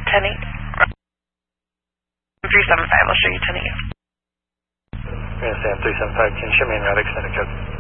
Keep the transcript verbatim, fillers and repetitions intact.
ten eight. three seven five, I'll show you ten eight. Sam three seven five, can you show me en route extended code?